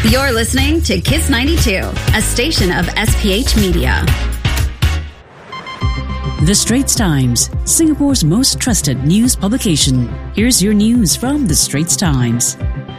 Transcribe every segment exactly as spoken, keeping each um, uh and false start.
You're listening to Kiss ninety-two, a station of S P H Media. The Straits Times, Singapore's most trusted news publication. Here's your news from The Straits Times.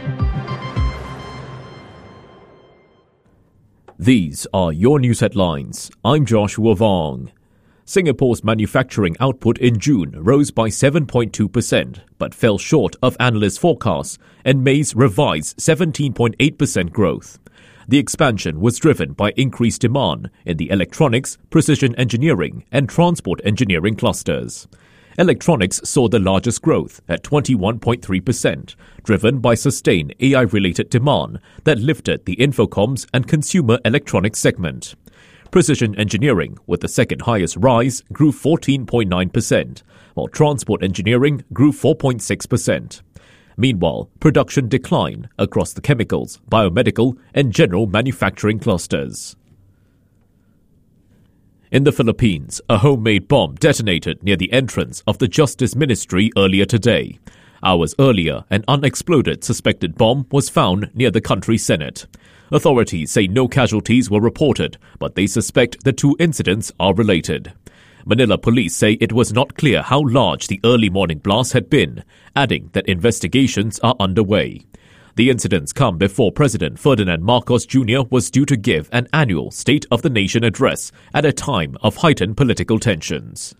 These are your news headlines. I'm Joshua Vong. Singapore's manufacturing output in June rose by seven point two percent, but fell short of analyst forecasts and May's revised seventeen point eight percent growth. The expansion was driven by increased demand in the electronics, precision engineering, and transport engineering clusters. Electronics saw the largest growth at twenty-one point three percent, driven by sustained A I-related demand that lifted the infocoms and consumer electronics segment. Precision engineering, with the second highest rise, grew fourteen point nine percent, while transport engineering grew four point six percent. Meanwhile, production declined across the chemicals, biomedical, and general manufacturing clusters. In the Philippines, a homemade bomb detonated near the entrance of the Justice Ministry earlier today. Hours earlier, an unexploded suspected bomb was found near the country's Senate. Authorities say no casualties were reported, but they suspect the two incidents are related. Manila police say it was not clear how large the early morning blast had been, adding that investigations are underway. The incidents come before President Ferdinand Marcos Junior was due to give an annual State of the Nation address at a time of heightened political tensions.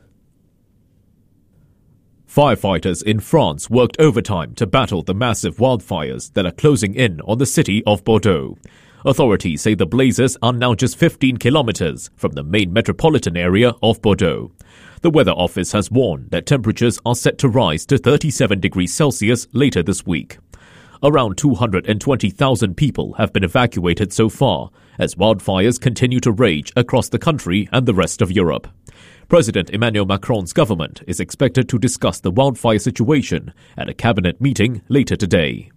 Firefighters in France worked overtime to battle the massive wildfires that are closing in on the city of Bordeaux. Authorities say the blazes are now just fifteen kilometers from the main metropolitan area of Bordeaux. The Weather Office has warned that temperatures are set to rise to thirty-seven degrees Celsius later this week. Around two hundred twenty thousand people have been evacuated so far, as wildfires continue to rage across the country and the rest of Europe. President Emmanuel Macron's government is expected to discuss the wildfire situation at a cabinet meeting later today.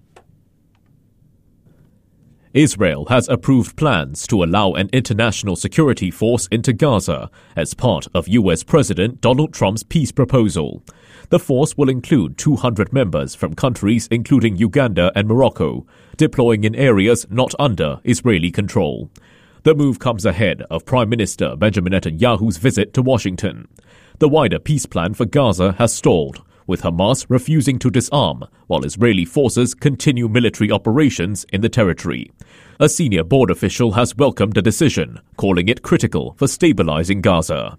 Israel has approved plans to allow an international security force into Gaza as part of U S President Donald Trump's peace proposal. The force will include two hundred members from countries including Uganda and Morocco, deploying in areas not under Israeli control. The move comes ahead of Prime Minister Benjamin Netanyahu's visit to Washington. The wider peace plan for Gaza has stalled, with Hamas refusing to disarm, while Israeli forces continue military operations in the territory. A senior board official has welcomed the decision, calling it critical for stabilizing Gaza.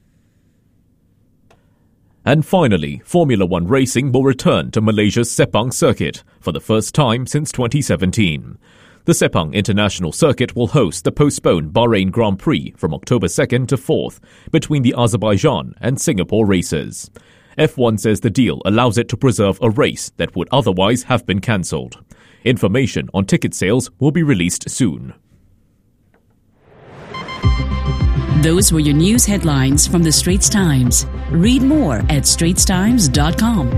And finally, Formula One racing will return to Malaysia's Sepang circuit for the first time since twenty seventeen. The Sepang International Circuit will host the postponed Bahrain Grand Prix from October second to fourth between the Azerbaijan and Singapore races. F one says the deal allows it to preserve a race that would otherwise have been cancelled. Information on ticket sales will be released soon. Those were your news headlines from The Straits Times. Read more at straits times dot com.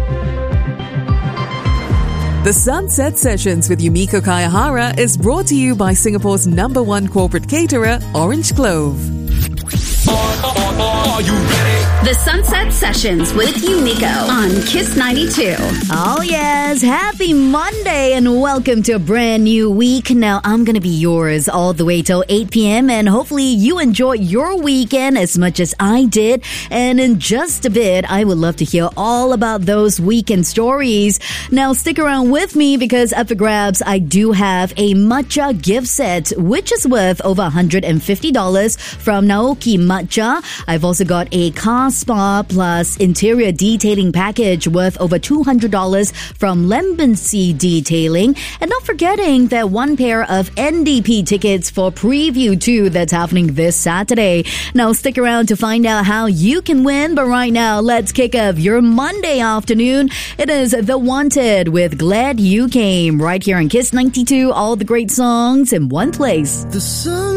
The Sunset Sessions with Yumiko Kayahara is brought to you by Singapore's number one corporate caterer, Orange Clove. Are you ready? The Sunset Sessions with Yumiko on Kiss ninety-two. Oh yes, happy Monday and welcome to a brand new week. Now I'm going to be yours all the way till eight p.m. and hopefully you enjoy your weekend as much as I did. And in just a bit, I would love to hear all about those weekend stories. Now stick around with me because up for grabs, I do have a matcha gift set, which is worth over one hundred fifty dollars from Naoki Matcha. I've also got a car spa plus interior detailing package worth over two hundred dollars from Lembency Detailing. And not forgetting that one pair of N D P tickets for Preview two that's happening this Saturday. Now stick around to find out how you can win. But right now, let's kick off your Monday afternoon. It is The Wanted with Glad You Came right here on Kiss ninety-two. All the great songs in one place. The sun